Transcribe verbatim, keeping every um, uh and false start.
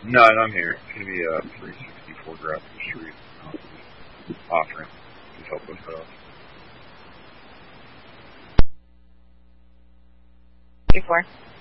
No, I'm here. It's going to be a three sixty-four graphic street uh, offering to help us out. Before.